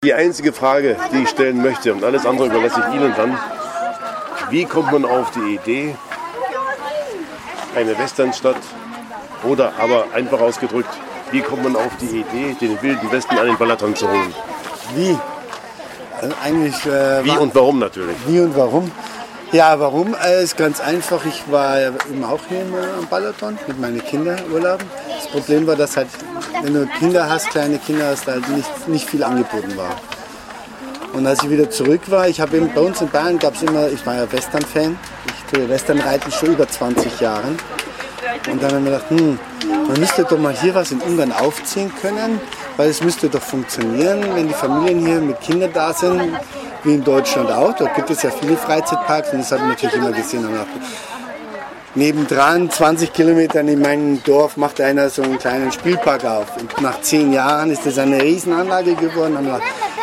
Die einzige Frage, die ich stellen möchte, und alles andere überlasse ich Ihnen dann, wie kommt man auf die Idee, eine Westernstadt, oder aber einfach ausgedrückt, wie kommt man auf die Idee, den Wilden Westen an den Balaton zu holen? Wie? Also eigentlich, wie und warum natürlich? Wie und warum? Ja, warum? Ist ganz einfach. Ich war ja eben auch hier am Balaton mit meinen Kindern urlauben. Das Problem war, dass halt, wenn du Kinder hast, kleine Kinder hast, halt nicht viel angeboten war. Und als ich wieder zurück war, bei uns in Bayern gab es immer, ich war ja Western-Fan, ich tue Western-Reiten schon über 20 Jahren. Und dann haben wir gedacht, man müsste doch mal hier was in Ungarn aufziehen können, weil es müsste doch funktionieren, wenn die Familien hier mit Kindern da sind, wie in Deutschland auch. Dort gibt es ja viele Freizeitparks und das habe ich natürlich immer gesehen. Und nebendran, 20 Kilometer in meinem Dorf, macht einer so einen kleinen Spielpark auf. Und nach 10 Jahren ist das eine Riesenanlage geworden. Und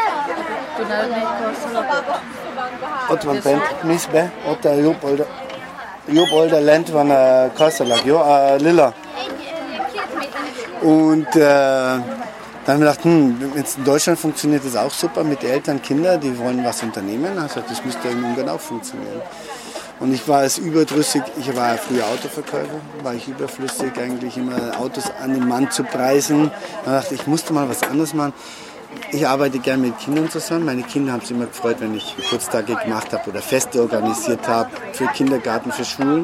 Jobb Older Land van Kastelag, Lilla. Und dann haben wir gedacht, jetzt in Deutschland funktioniert das auch super mit Eltern, Kindern, die wollen was unternehmen. Also das müsste in Ungarn auch funktionieren. Und ich war überdrüssig, ich war ja früher Autoverkäufer, war ich überflüssig eigentlich immer Autos an den Mann zu preisen. Dann dachte ich, musste mal was anderes machen. Ich arbeite gerne mit Kindern zusammen. Meine Kinder haben sich immer gefreut, wenn ich Geburtstage gemacht habe oder Feste organisiert habe für Kindergarten, für Schulen.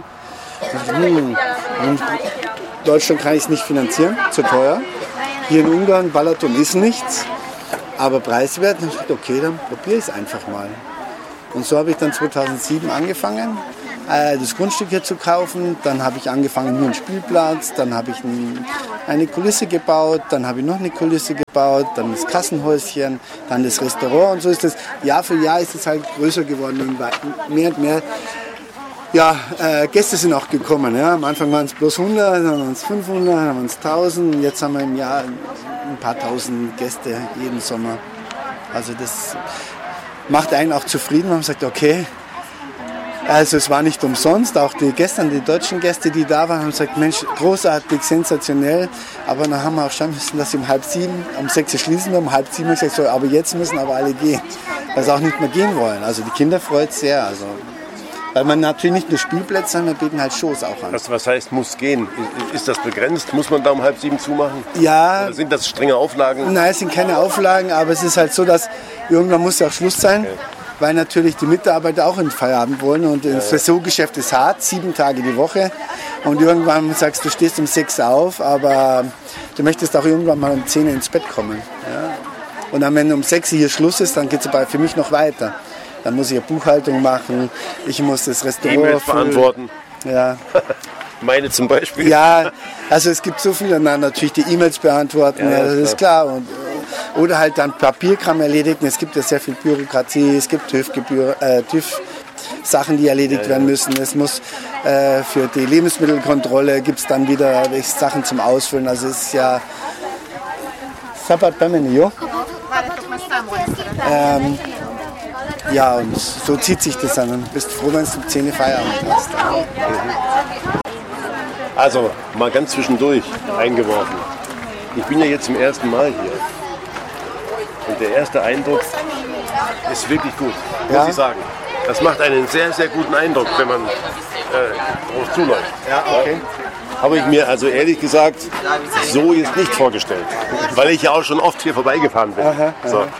In Deutschland kann ich es nicht finanzieren, zu teuer. Hier in Ungarn, Balaton ist nichts, aber preiswert. Und ich dachte, okay, dann probiere ich es einfach mal. Und so habe ich dann 2007 angefangen, das Grundstück hier zu kaufen. Dann habe ich angefangen, nur einen Spielplatz, dann habe ich eine Kulisse gebaut, dann habe ich noch eine Kulisse gebaut, dann das Kassenhäuschen, dann das Restaurant und so ist das. Jahr für Jahr ist es halt größer geworden und mehr und mehr. Ja, Gäste sind auch gekommen. Ja. Am Anfang waren es bloß 100, dann waren es 500, dann waren es 1000. Jetzt haben wir im Jahr ein paar tausend Gäste jeden Sommer. Also das macht einen auch zufrieden. Man sagt, okay, also es war nicht umsonst. Auch die deutschen Gäste, die da waren, haben gesagt, Mensch, großartig, sensationell. Aber dann haben wir auch schauen müssen, dass sie um 6:30, um 6 schließen wir, um 6:30 gesagt, so, aber jetzt müssen aber alle gehen, weil sie auch nicht mehr gehen wollen. Also die Kinder freut es sehr. Also, weil man natürlich nicht nur Spielplätze haben, wir bieten halt Shows auch an. Was heißt, muss gehen? Ist das begrenzt? Muss man da um 6:30 zumachen? Ja. Oder sind das strenge Auflagen? Nein, es sind keine Auflagen, aber es ist halt so, dass irgendwann muss ja auch Schluss sein, okay. Weil natürlich die Mitarbeiter auch in Feierabend wollen und das Saisongeschäft ist hart, 7 Tage die Woche und irgendwann sagst du, stehst um 6 auf, aber du möchtest auch irgendwann mal um 10 ins Bett kommen. Ja? Und dann, wenn um 6 hier Schluss ist, dann geht es für mich noch weiter. Dann muss ich eine Buchhaltung machen, ich muss das Restaurant E-Mails beantworten. Ja. Meine zum Beispiel. Ja, also es gibt so viele, dann natürlich die E-Mails beantworten, ja, das ist klar. Und, oder halt dann Papierkram erledigen, es gibt ja sehr viel Bürokratie, es gibt TÜV-Sachen, die erledigt werden müssen. Es muss für die Lebensmittelkontrolle gibt es dann wieder Sachen zum Ausfüllen, also es ist ja... Ja, und so zieht sich das an. Du bist froh, wenn du um 10 Uhr Feierabend hast. Also, mal ganz zwischendurch eingeworfen. Ich bin ja jetzt zum ersten Mal hier. Und der erste Eindruck ist wirklich gut, muss ich sagen. Das macht einen sehr, sehr guten Eindruck, wenn man drauf zuläuft. Ja, okay. Habe ich mir also ehrlich gesagt so jetzt nicht vorgestellt. Weil ich ja auch schon oft hier vorbeigefahren bin. Aha. So, ja.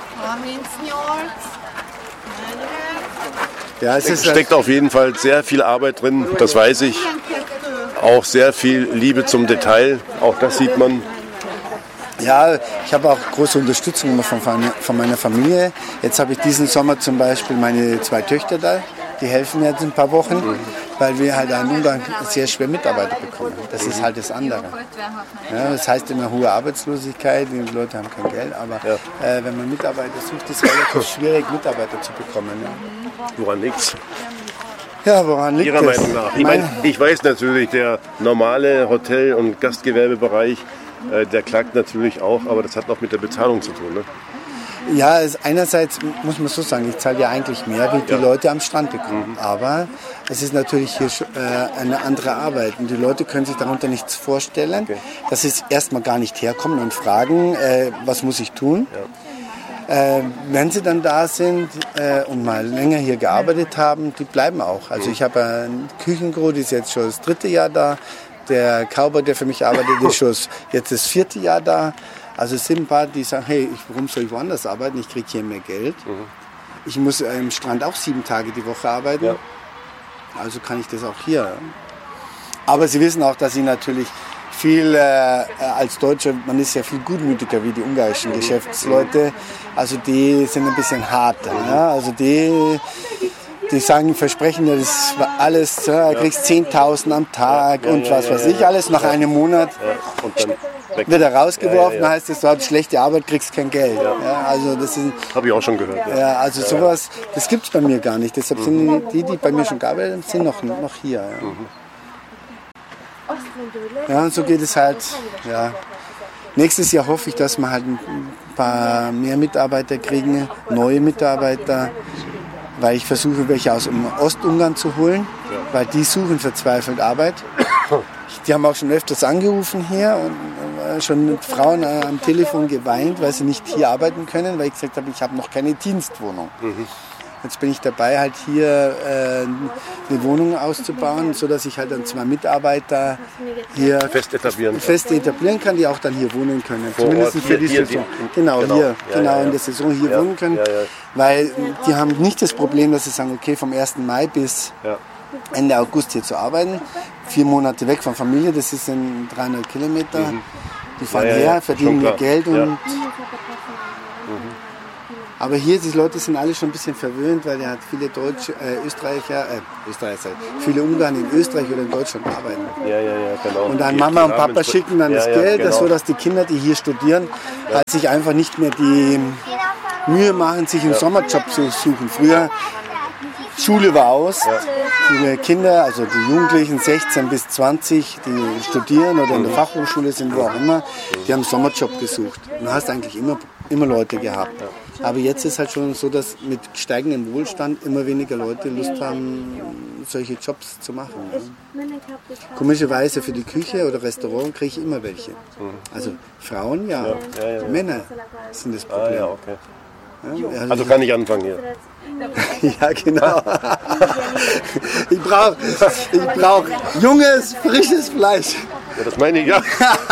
Ja, es steckt auf jeden Fall sehr viel Arbeit drin, das weiß ich. Auch sehr viel Liebe zum Detail, auch das sieht man. Ja, ich habe auch große Unterstützung immer von meiner Familie. Jetzt habe ich diesen Sommer zum Beispiel meine 2 Töchter da, die helfen mir jetzt ein paar Wochen, weil wir halt in Ungarn sehr schwer Mitarbeiter bekommen. Das ist halt das andere. Ja, das heißt immer hohe Arbeitslosigkeit, die Leute haben kein Geld, aber wenn man Mitarbeiter sucht, ist es relativ schwierig, Mitarbeiter zu bekommen. Ja. Woran liegt's? Ja, woran liegt Ihrer es? Meinung nach? Ich weiß natürlich, der normale Hotel- und Gastgewerbebereich, der klagt natürlich auch, aber das hat auch mit der Bezahlung zu tun. Ne? Ja, einerseits muss man so sagen, ich zahle ja eigentlich mehr, wie die Leute am Strand bekommen. Aber es ist natürlich hier eine andere Arbeit und die Leute können sich darunter nichts vorstellen, dass sie erstmal gar nicht herkommen und fragen, was muss ich tun. Ja. Wenn sie dann da sind und mal länger hier gearbeitet haben, die bleiben auch. Also ich habe einen Küchencrew, die ist jetzt schon das 3. Jahr da. Der Cowboy, der für mich arbeitet, ist schon jetzt das 4. Jahr da. Also es sind ein paar, die sagen, hey, warum soll ich woanders arbeiten? Ich kriege hier mehr Geld. Ich muss am Strand auch 7 Tage die Woche arbeiten. Ja. Also kann ich das auch hier. Aber sie wissen auch, dass ich natürlich viel als Deutscher, man ist ja viel gutmütiger wie die ungarischen Geschäftsleute. Also die sind ein bisschen harter. Ja? Also die sagen, versprechen dir das alles, du kriegst 10.000 am Tag und was weiß ich alles. Nach einem Monat und dann wird er rausgeworfen, heißt es, du hast schlechte Arbeit, kriegst kein Geld. Ja, also das habe ich auch schon gehört. Ja, also sowas, das gibt es bei mir gar nicht. Deshalb sind die bei mir schon gearbeitet haben, sind noch hier. Ja, und so geht es halt. Ja. Nächstes Jahr hoffe ich, dass wir halt ein paar mehr Mitarbeiter kriegen, neue Mitarbeiter, weil ich versuche, welche aus dem Ostungarn zu holen, weil die suchen verzweifelt Arbeit. Die haben auch schon öfters angerufen hier und schon mit Frauen am Telefon geweint, weil sie nicht hier arbeiten können, weil ich gesagt habe, ich habe noch keine Dienstwohnung. Jetzt bin ich dabei, halt hier eine Wohnung auszubauen, sodass ich halt dann 2 Mitarbeiter hier fest etablieren kann, die auch dann hier wohnen können. Zumindest für die Saison. Genau, in der Saison hier wohnen können. Weil die haben nicht das Problem, dass sie sagen, okay, vom 1. Mai bis Ende August hier zu arbeiten. 4 Monate weg von Familie, das sind 300 Kilometer. Die fahren her, verdienen ihr Geld und... Aber hier, die Leute sind alle schon ein bisschen verwöhnt, weil er hat viele viele Ungarn in Österreich oder in Deutschland arbeiten. Genau. Und dann Mama und Papa schicken dann das Geld, genau. So dass die Kinder, die hier studieren, halt sich einfach nicht mehr die Mühe machen, sich einen Sommerjob zu suchen. Früher, Schule war aus, die Kinder, also die Jugendlichen 16 bis 20, die studieren oder in der Fachhochschule sind, wo auch immer, die haben einen Sommerjob gesucht. Und du hast eigentlich immer Leute gehabt. Aber jetzt ist halt schon so, dass mit steigendem Wohlstand immer weniger Leute Lust haben, solche Jobs zu machen. Komischerweise für die Küche oder Restaurant kriege ich immer welche. Also Frauen Männer sind das Problem. Also kann ich anfangen hier. Ja, genau. Ich brauch junges, frisches Fleisch. Ja, das meine ich, ja.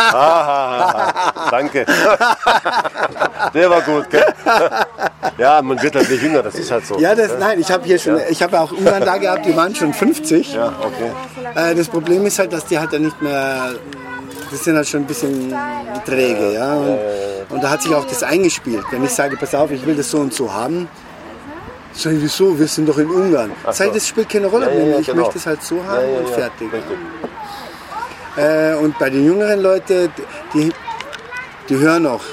Danke. Der war gut, gell? Ja, man wird halt nicht jünger, das ist halt so. Ja, nein, ich habe auch Ungarn da gehabt, die waren schon 50. Ja, okay. Das Problem ist halt, dass die halt ja nicht mehr, die sind halt schon ein bisschen träge, ja. Und da hat sich auch das eingespielt. Wenn ich sage, pass auf, ich will das so und so haben, sag ich, wieso? Wir sind doch in Ungarn. Das spielt keine Rolle mehr. Ich möchte es halt so haben und fertig. Und bei den jüngeren Leuten, die hören noch.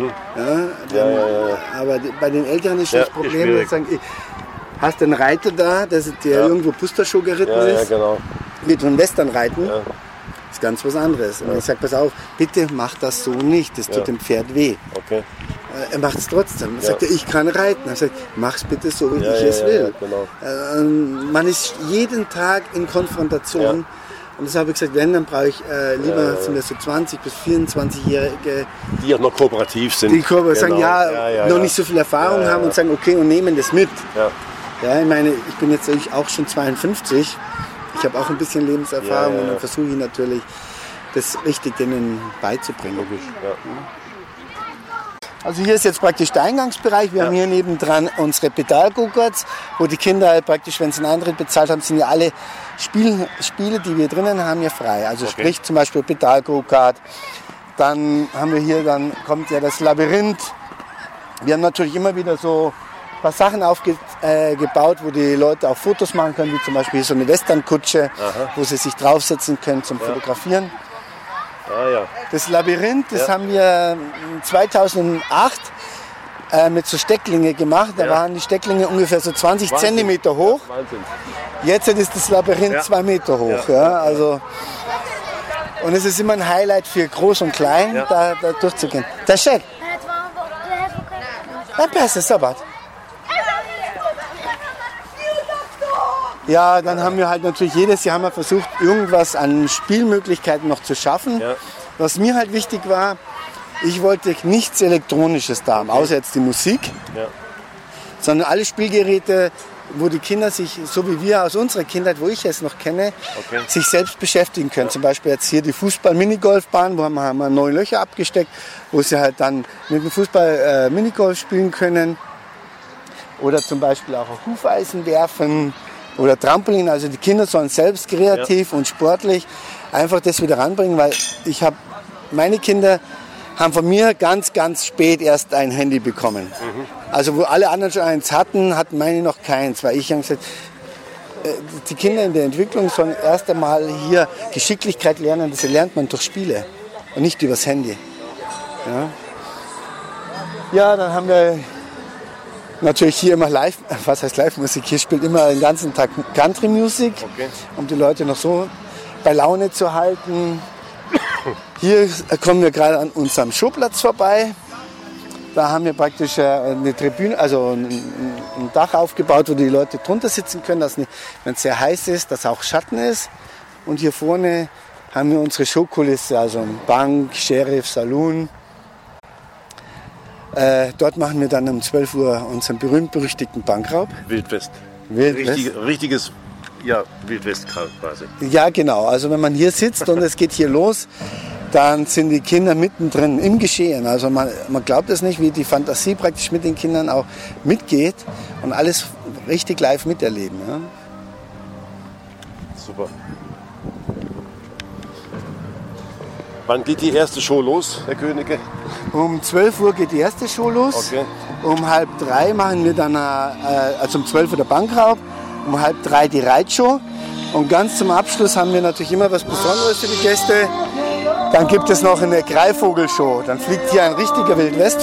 Aber bei den Älteren ist das Problem, dass sagen, hast du einen Reiter da, der irgendwo Pustershow geritten ist, mit einem Western reiten, ist ganz was anderes. Und ich sage, pass auf, bitte mach das so nicht, das tut dem Pferd weh. Okay. Er macht es trotzdem. Er sagt, ich kann reiten. Er sagt, mach's bitte so, wie ich es will. Man ist jeden Tag in Konfrontation. Und das habe ich gesagt, wenn, dann brauche ich lieber sind das so 20- bis 24-Jährige. Die auch noch kooperativ sind. Die sagen, noch nicht so viel Erfahrung haben und sagen, okay, und nehmen das mit. Ja, ich meine, ich bin jetzt auch schon 52. Ich habe auch ein bisschen Lebenserfahrung und dann versuche ich natürlich, das richtig denen beizubringen. Also hier ist jetzt praktisch der Eingangsbereich. Wir haben hier nebendran unsere Pedal-Go-Karts, wo die Kinder halt praktisch, wenn sie einen Eintritt bezahlt haben, sind ja alle Spiele, die wir drinnen haben, ja frei. Also sprich zum Beispiel Pedal-Go-Kart. Dann haben wir hier, dann kommt ja das Labyrinth. Wir haben natürlich immer wieder so ein paar Sachen aufgebaut, wo die Leute auch Fotos machen können, wie zum Beispiel hier so eine Western-Kutsche, wo sie sich draufsetzen können zum Fotografieren. Das Labyrinth, das haben wir 2008 mit so Stecklinge gemacht. Da waren die Stecklinge ungefähr so 20 Zentimeter hoch. Jetzt ist das Labyrinth 2 Meter hoch. Also, und es ist immer ein Highlight für Groß und Klein, da durchzugehen. Der Scheck. Ja, passt es aber. Ja, dann haben wir halt natürlich jedes Jahr versucht, irgendwas an Spielmöglichkeiten noch zu schaffen. Was mir halt wichtig war, Ich wollte nichts Elektronisches da haben, außer jetzt die Musik, Ja. sondern alle Spielgeräte, wo die Kinder sich, so wie wir aus unserer Kindheit, wo ich es noch kenne, Okay. sich selbst beschäftigen können. Zum Beispiel jetzt hier die Fußball-Minigolfbahn, wo haben wir 9 Löcher abgesteckt, wo sie halt dann mit dem Fußball Minigolf spielen können. Oder zum Beispiel auch auf Hufeisen werfen oder Trampolin. Also die Kinder sollen selbst kreativ und sportlich einfach das wieder ranbringen, weil meine Kinder haben von mir ganz, ganz spät erst ein Handy bekommen. Also wo alle anderen schon eins hatten, hatten meine noch keins. Weil ich habe gesagt, die Kinder in der Entwicklung sollen erst einmal hier Geschicklichkeit lernen. Das lernt man durch Spiele und nicht übers Handy. Ja, dann haben wir natürlich hier immer live, was heißt Live-Musik? Hier spielt immer den ganzen Tag Country-Musik, Okay. um die Leute noch so bei Laune zu halten. Hier kommen wir gerade an unserem Showplatz vorbei. Da haben wir praktisch eine Tribüne, also ein Dach aufgebaut, wo die Leute drunter sitzen können, dass nicht, wenn es sehr heiß ist, dass auch Schatten ist. Und hier vorne haben wir unsere Showkulisse, also eine Bank, Sheriff, Saloon. Dort machen wir dann um 12 Uhr unseren berühmt-berüchtigten Bankraub. Wildwest. Wildwest. Richtiges Wildwest quasi. Ja, genau. Also wenn man hier sitzt und es geht hier los, dann sind die Kinder mittendrin im Geschehen. Also man glaubt es nicht, wie die Fantasie praktisch mit den Kindern auch mitgeht und alles richtig live miterleben. Ja. Super. Wann geht die erste Show los, Herr Königke? Um 12 Uhr geht die erste Show los. Okay. Um 2:30 machen wir dann, also um 12 Uhr der Bankraub, um 2:30 die Reitshow. Und ganz zum Abschluss haben wir natürlich immer was Besonderes für die Gäste. Dann gibt es noch eine Greifvogelshow. Dann fliegt hier ein richtiger Wildwest